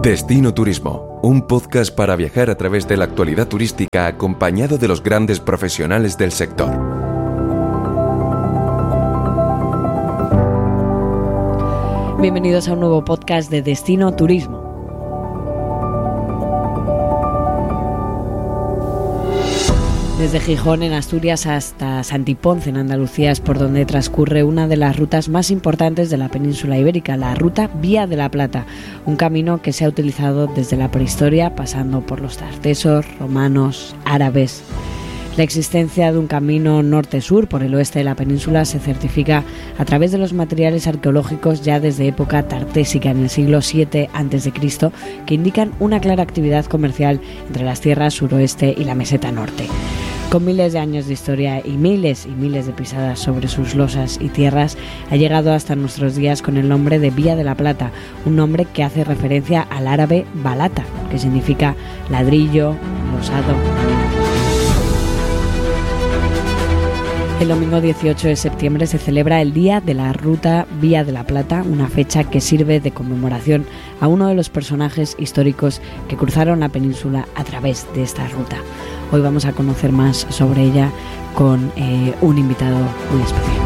Destino Turismo, un podcast para viajar a través de la actualidad turística acompañado de los grandes profesionales del sector. Bienvenidos a un nuevo podcast de Destino Turismo. Desde Gijón, en Asturias, hasta Santiponce, en Andalucía, es por donde transcurre una de las rutas más importantes de la península ibérica, la ruta Vía de la Plata, un camino que se ha utilizado desde la prehistoria, pasando por los tartesos, romanos, árabes. La existencia de un camino norte-sur por el oeste de la península se certifica a través de los materiales arqueológicos ya desde época tartésica, en el siglo VII a.C., que indican una clara actividad comercial entre las tierras suroeste y la meseta norte. Con miles de años de historia y miles de pisadas sobre sus losas y tierras, ha llegado hasta nuestros días con el nombre de Vía de la Plata, un nombre que hace referencia al árabe balata, que significa ladrillo, losado. El domingo 18 de septiembre se celebra el Día de la Ruta Vía de la Plata, una fecha que sirve de conmemoración a uno de los personajes históricos que cruzaron la península a través de esta ruta. Hoy vamos a conocer más sobre ella con un invitado muy especial.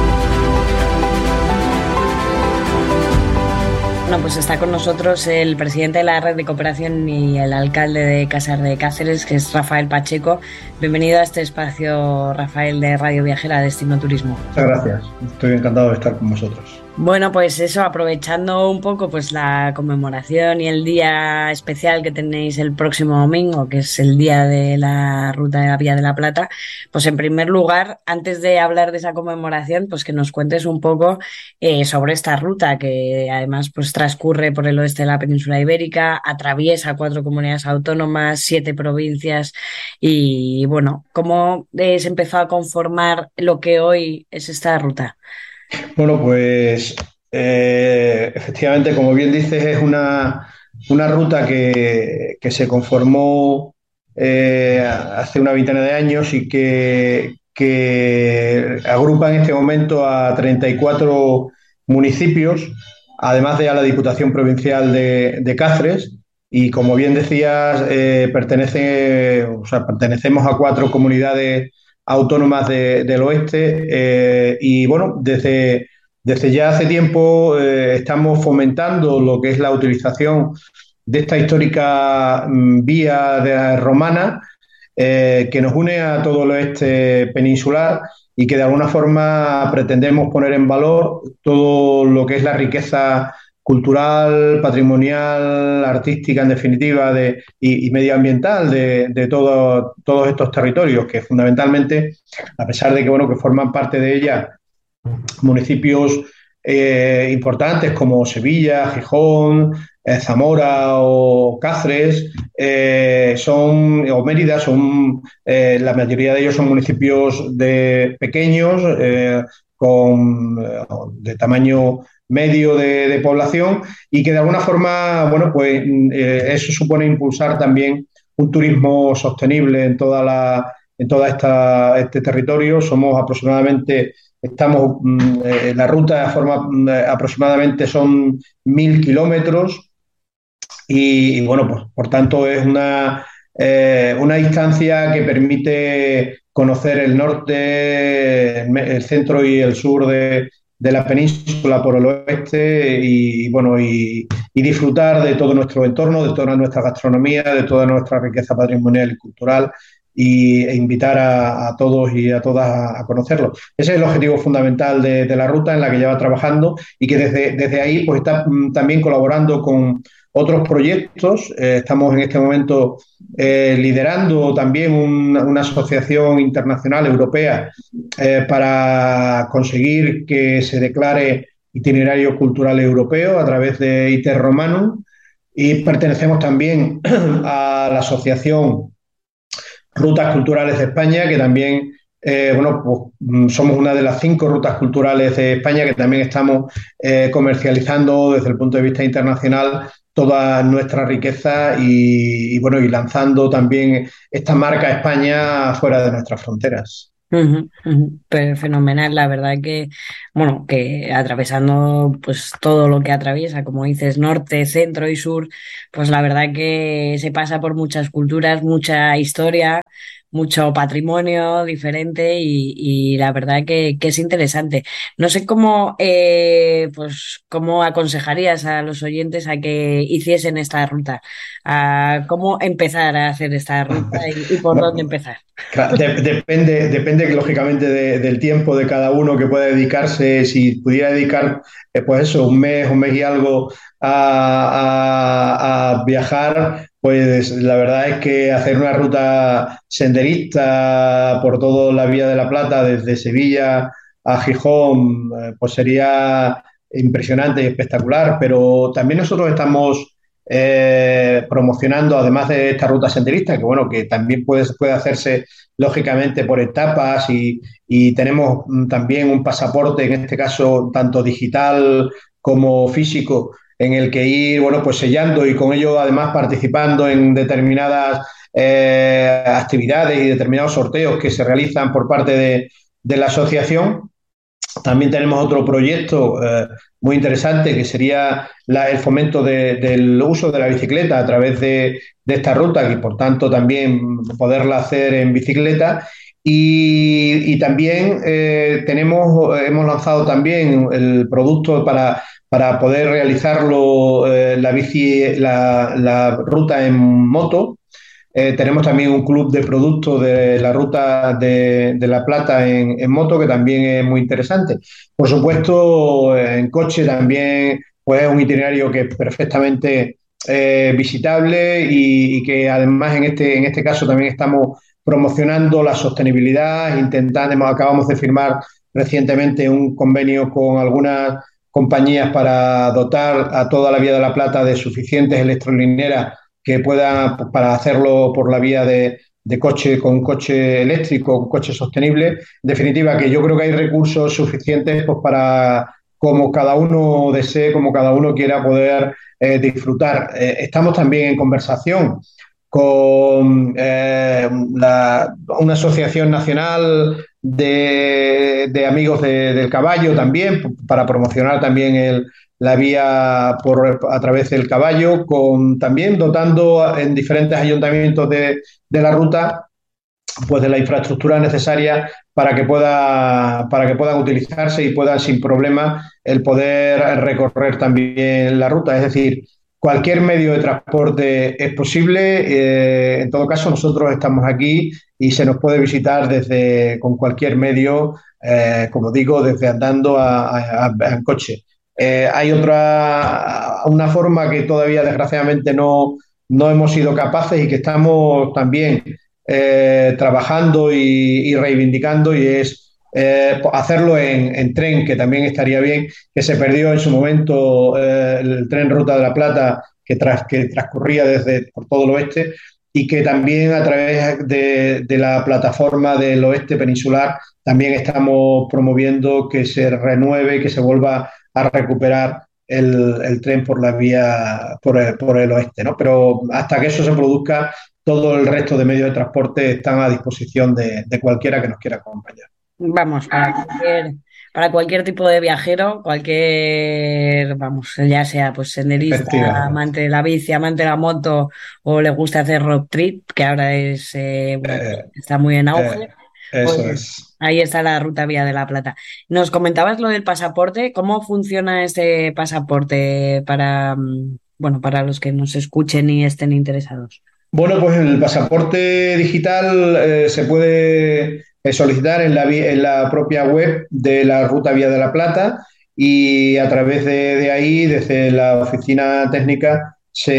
Bueno, pues está con nosotros el presidente de la Red de Cooperación y el alcalde de Casar de Cáceres, que es Rafael Pacheco. Bienvenido a este espacio, Rafael, de Radio Viajera Destino Turismo. Muchas gracias, estoy encantado de estar con vosotros. Bueno, pues eso, aprovechando un poco pues la conmemoración y el día especial que tenéis el próximo domingo, que es el día de la Ruta de la Vía de la Plata, pues en primer lugar, antes de hablar de esa conmemoración, pues que nos cuentes un poco sobre esta ruta, que además pues transcurre por el oeste de la península ibérica, atraviesa 4 comunidades autónomas, 7 provincias y bueno, ¿cómo se empezó a conformar lo que hoy es esta ruta? Bueno, pues efectivamente, como bien dices, es una ruta que se conformó hace una veintena de años y que agrupa en este momento a 34 municipios, además de a la Diputación Provincial de Cáceres. Y como bien decías, pertenecemos a 4 comunidades autónomas del oeste y bueno, desde ya hace tiempo estamos fomentando lo que es la utilización de esta histórica vía romana que nos une a todo el oeste peninsular y que de alguna forma pretendemos poner en valor todo lo que es la riqueza cultural, patrimonial, artística, en definitiva, y medioambiental de todos estos territorios, que fundamentalmente, a pesar de que, bueno, que forman parte de ella municipios importantes como Sevilla, Gijón, Zamora o Cáceres, o Mérida, la mayoría de ellos son municipios pequeños, de tamaño medio de población y que de alguna forma, bueno, pues eso supone impulsar también un turismo sostenible en este territorio. La ruta aproximadamente son 1.000 kilómetros y bueno, pues por tanto es una distancia que permite conocer el norte, el centro y el sur de la península por el oeste y bueno y disfrutar de todo nuestro entorno, de toda nuestra gastronomía, de toda nuestra riqueza patrimonial y cultural e invitar a todos y a todas a conocerlo. Ese es el objetivo fundamental de la ruta en la que lleva trabajando y que desde ahí pues está también colaborando con otros proyectos. Estamos en este momento liderando también una asociación internacional europea para conseguir que se declare itinerario cultural europeo a través de ITER Romanum y pertenecemos también a la asociación Rutas Culturales de España, que también pues somos una de las 5 rutas culturales de España que también estamos comercializando desde el punto de vista internacional toda nuestra riqueza y lanzando también esta marca España fuera de nuestras fronteras. Ujú, ujú. Pero fenomenal, la verdad que, bueno, que atravesando pues todo lo que atraviesa, como dices, norte, centro y sur, pues la verdad que se pasa por muchas culturas, mucha historia, mucho patrimonio diferente y la verdad que es interesante. No sé cómo, pues, cómo aconsejarías a los oyentes a que hiciesen esta ruta, a cómo empezar a hacer esta ruta y por dónde No, empezar. depende lógicamente del tiempo de cada uno que pueda dedicarse. Si pudiera dedicar, pues eso, un mes y algo a viajar, pues la verdad es que hacer una ruta senderista por toda la Vía de la Plata, desde Sevilla a Gijón, pues sería impresionante y espectacular. Pero también nosotros estamos promocionando, además de esta ruta senderista, que bueno, que también puede hacerse lógicamente por etapas y tenemos también un pasaporte, en este caso tanto digital como físico, en el que ir, bueno, pues sellando y con ello además participando en determinadas actividades y determinados sorteos que se realizan por parte de la asociación. También tenemos otro proyecto muy interesante que sería el fomento del uso de la bicicleta a través de esta ruta y por tanto también poderla hacer en bicicleta. Y también hemos lanzado también el producto para poder realizarlo, la ruta en moto. Tenemos también un club de productos de la ruta de La Plata en moto, que también es muy interesante. Por supuesto, en coche también pues, es un itinerario que es perfectamente visitable y que además en este caso también estamos promocionando la sostenibilidad, acabamos de firmar recientemente un convenio con algunas compañías para dotar a toda la Vía de la Plata de suficientes electrolineras que pueda, para hacerlo por la vía de coche, con coche eléctrico, con coche sostenible. En definitiva, que yo creo que hay recursos suficientes pues, para, como cada uno desee, como cada uno quiera poder disfrutar. Estamos también en conversación con una asociación nacional de amigos del caballo también, para promocionar también la vía a través del caballo, también dotando en diferentes ayuntamientos de la ruta pues de la infraestructura necesaria para que puedan utilizarse y puedan sin problema el poder recorrer también la ruta. Es decir, cualquier medio de transporte es posible. En todo caso, nosotros estamos aquí y se nos puede visitar con cualquier medio, como digo, desde andando en coche. Hay una forma que todavía desgraciadamente no hemos sido capaces y que estamos también trabajando y reivindicando, y es hacerlo en tren, que también estaría bien, que se perdió en su momento el tren Ruta de la Plata que transcurría por todo el oeste, y que también a través de la plataforma del oeste peninsular también estamos promoviendo que se renueve, que se vuelva a recuperar el tren por la vía, por el oeste, ¿no? Pero hasta que eso se produzca, todo el resto de medios de transporte están a disposición de cualquiera que nos quiera acompañar. Vamos, para cualquier tipo de viajero, cualquier, vamos, ya sea pues senderista, Efectivamente. amante de la bici, amante de la moto o le gusta hacer road trip, que ahora es, bueno, pues, Eh, está muy en auge, eh, pues eso es. ahí está la ruta Vía de la Plata. Nos comentabas lo del pasaporte, ¿cómo funciona este pasaporte para, bueno, para los que nos escuchen y estén interesados? Bueno, pues el pasaporte digital se puede solicitar en la propia web de la Ruta Vía de la Plata, y a través de ahí, desde la oficina técnica,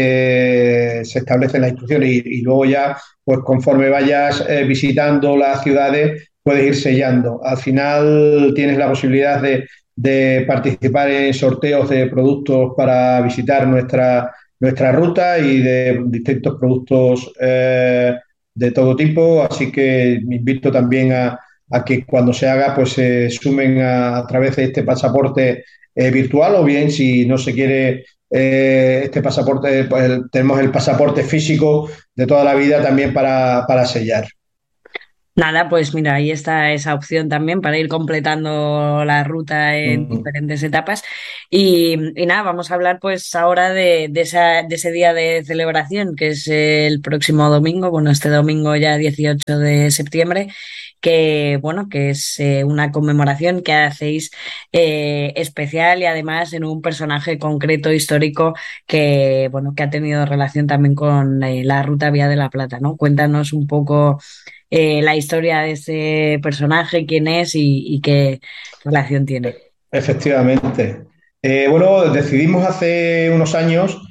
se establecen las instrucciones y luego ya, pues conforme vayas visitando las ciudades, puedes ir sellando. Al final tienes la posibilidad de participar en sorteos de productos para visitar nuestra ruta y de distintos productos de todo tipo. Así que me invito también a que cuando se haga, pues se sumen a través de este pasaporte virtual, o bien si no se quiere este pasaporte, pues tenemos el pasaporte físico de toda la vida también para sellar. Nada, pues mira, ahí está esa opción también para ir completando la ruta en Mm. diferentes etapas. Y nada, vamos a hablar pues ahora de ese día de celebración, que es el próximo domingo, bueno, este domingo ya 18 de septiembre, que bueno, que es una conmemoración que hacéis especial y además en un personaje concreto histórico que bueno, que ha tenido relación también con la Ruta Vía de la Plata, ¿no? Cuéntanos un poco la historia de ese personaje, quién es y qué relación tiene. Efectivamente. Bueno, decidimos hace unos años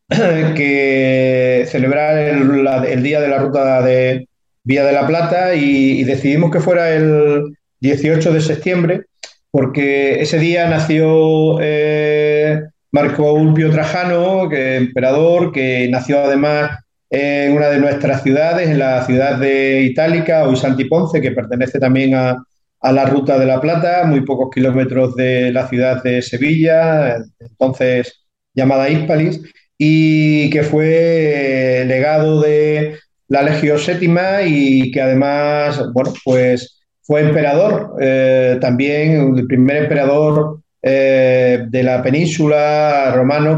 que celebrar el Día de la Ruta de Vía de la Plata y decidimos que fuera el 18 de septiembre porque ese día nació Marco Ulpio Trajano, que emperador, que nació además en una de nuestras ciudades, en la ciudad de Itálica, hoy Santi Ponce, que pertenece también a la Ruta de la Plata, muy pocos kilómetros de la ciudad de Sevilla, entonces llamada Hispalis, y que fue legado de la Legio Séptima y que además, bueno, pues fue emperador, también el primer emperador de la península romano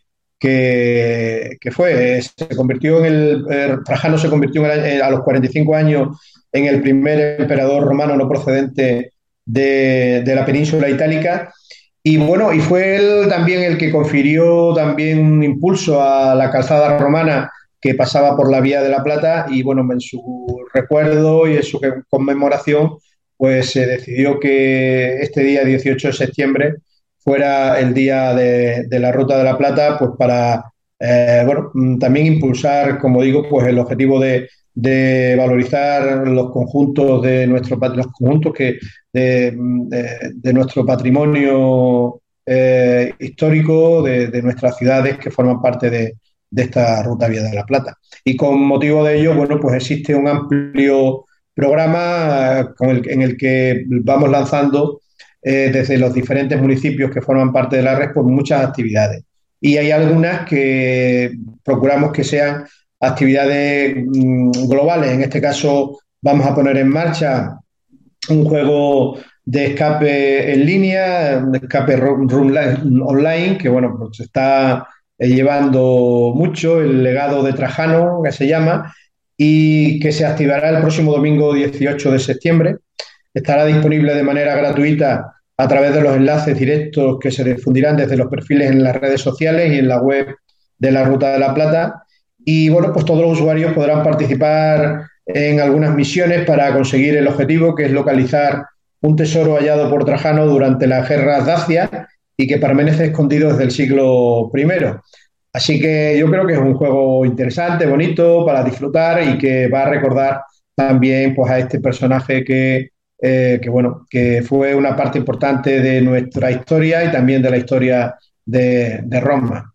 que fue, se convirtió en Trajano se convirtió a los 45 años en el primer emperador romano no procedente de la península itálica. Y bueno, y fue él también el que confirió también un impulso a la calzada romana que pasaba por la Vía de la Plata y bueno, en su recuerdo y en su conmemoración, pues se decidió que este día 18 de septiembre fuera el día de la Ruta de la Plata, pues para, bueno, también impulsar, como digo, pues el objetivo de valorizar los conjuntos de los conjuntos de nuestro patrimonio histórico, de nuestras ciudades que forman parte de esta Ruta Vía de la Plata. Y con motivo de ello, bueno, pues existe un amplio programa en el que vamos lanzando desde los diferentes municipios que forman parte de la red por muchas actividades. Y hay algunas que procuramos que sean actividades globales. En este caso, vamos a poner en marcha un juego de escape en línea, un escape online, que bueno, pues está llevando mucho, el legado de Trajano, que se llama, y que se activará el próximo domingo 18 de septiembre. Estará disponible de manera gratuita a través de los enlaces directos que se difundirán desde los perfiles en las redes sociales y en la web de la Ruta de la Plata. Y bueno, pues todos los usuarios podrán participar en algunas misiones para conseguir el objetivo, que es localizar un tesoro hallado por Trajano durante las guerras dacias y que permanece escondido desde el siglo I. Así que yo creo que es un juego interesante, bonito para disfrutar y que va a recordar también pues, a este personaje bueno, que fue una parte importante de nuestra historia y también de la historia de Roma.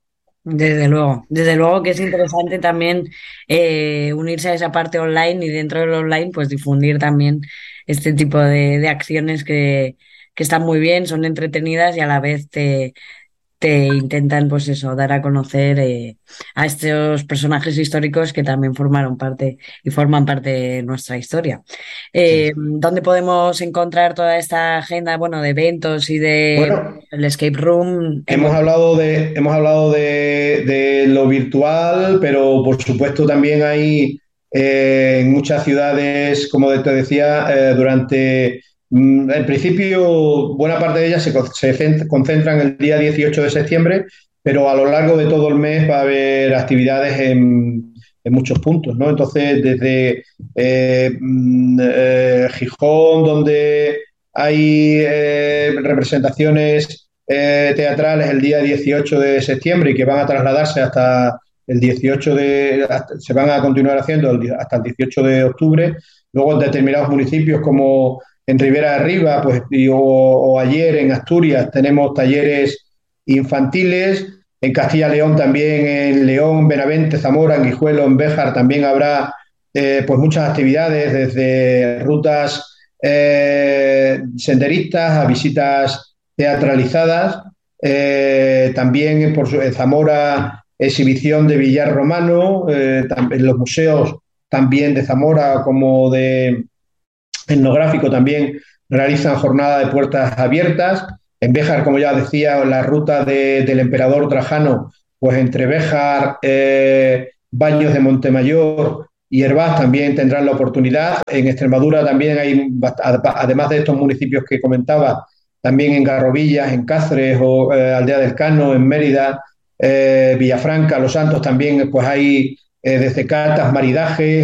Desde luego que es interesante también unirse a esa parte online y dentro del online pues difundir también este tipo de acciones que están muy bien, son entretenidas y a la vez te intentan, pues eso, dar a conocer a estos personajes históricos que también formaron parte y forman parte de nuestra historia. Sí. ¿Dónde podemos encontrar toda esta agenda, bueno, de eventos y de Bueno, el escape room? hemos hablado de lo virtual, pero por supuesto también hay en muchas ciudades, como te decía, durante en principio buena parte de ellas se concentran el día 18 de septiembre, pero a lo largo de todo el mes va a haber actividades en muchos puntos, ¿no? Entonces, desde Gijón, donde hay representaciones teatrales el día 18 de septiembre y que van a trasladarse hasta el 18 se van a continuar haciendo hasta el 18 de octubre. Luego en determinados municipios como en Ribera de Arriba pues, o ayer en Asturias tenemos talleres infantiles. En Castilla y León también, en León, Benavente, Zamora, en Guijuelo, en Béjar también habrá pues muchas actividades desde rutas senderistas a visitas teatralizadas. También en Zamora, exhibición de billar romano, en los museos también de Zamora como etnográfico también realizan jornada de puertas abiertas. En Béjar, como ya decía, la ruta del emperador Trajano, pues entre Béjar, Baños de Montemayor y Hervás también tendrán la oportunidad. En Extremadura también hay, además de estos municipios que comentaba, también en Garrovillas, en Cáceres o Aldea del Cano, en Mérida, Villafranca, Los Santos también, pues hay desde catas, maridajes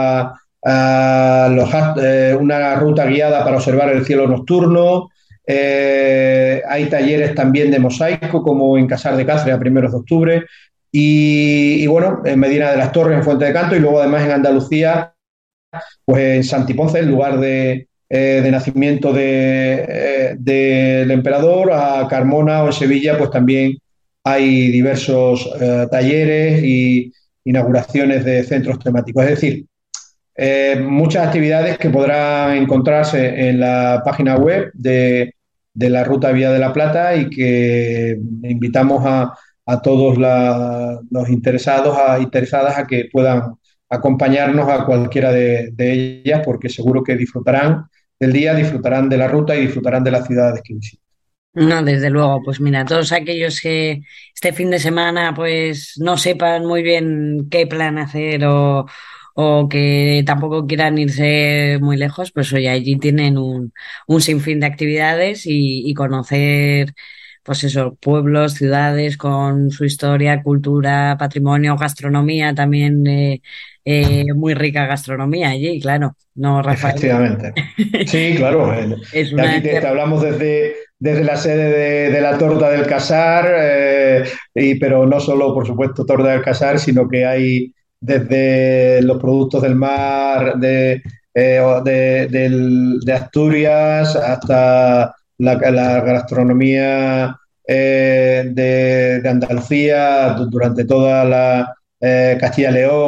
una ruta guiada para observar el cielo nocturno. Hay talleres también de mosaico, como en Casar de Cáceres a primeros de octubre. Y bueno, en Medina de las Torres, en Fuente de Canto, y luego además en Andalucía, pues en Santiponce, el lugar de nacimiento del emperador, a Carmona o en Sevilla, pues también hay diversos talleres y inauguraciones de centros temáticos. Es decir, muchas actividades que podrán encontrarse en la página web de la Ruta Vía de la Plata y que invitamos a todos los interesadas a que puedan acompañarnos a cualquiera de ellas, porque seguro que disfrutarán del día, disfrutarán de la ruta y disfrutarán de las ciudades que visitan. No, desde luego, pues mira, todos aquellos que este fin de semana pues no sepan muy bien qué plan hacer o que tampoco quieran irse muy lejos, pues hoy allí tienen un sinfín de actividades y conocer, pues eso, pueblos, ciudades con su historia, cultura, patrimonio, gastronomía también, muy rica gastronomía allí, claro, ¿no, Rafael? Efectivamente. Sí, claro. Es De una... aquí te hablamos desde la sede de la Torta del Casar, pero no solo, por supuesto, Torta del Casar, sino que hay desde los productos del mar de Asturias hasta la gastronomía de Andalucía durante toda la Castilla y León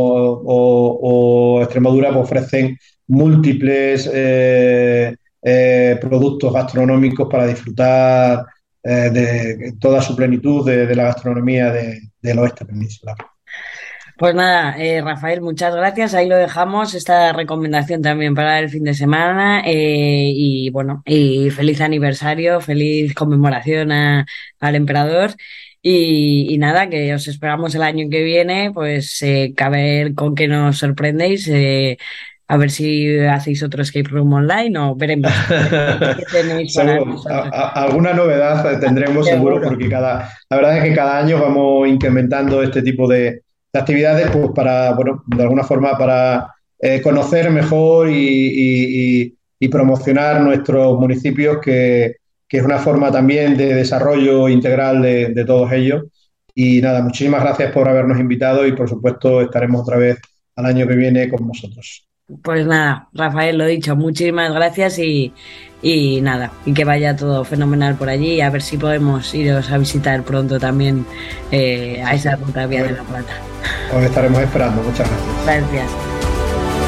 o Extremadura, pues ofrecen múltiples productos gastronómicos para disfrutar de toda su plenitud de la gastronomía del oeste peninsular. Pues nada, Rafael, muchas gracias. Ahí lo dejamos, esta recomendación también para el fin de semana. Y bueno, y feliz aniversario, feliz conmemoración al emperador. Y nada, que os esperamos el año que viene, pues a ver con qué nos sorprendéis. A ver si hacéis otro escape room online o veremos qué tenéis para nosotros. Alguna novedad tendremos seguro, porque la verdad es que cada año vamos incrementando este tipo de actividades, pues para, bueno, de alguna forma para conocer mejor y promocionar nuestros municipios, que es una forma también de desarrollo integral de todos ellos. Y nada, muchísimas gracias por habernos invitado y por supuesto estaremos otra vez al año que viene con vosotros. Pues nada, Rafael, lo dicho, muchísimas gracias y nada, y que vaya todo fenomenal por allí, a ver si podemos iros a visitar pronto también a esa ruta Vía de la Plata. Os estaremos esperando, muchas gracias. Gracias.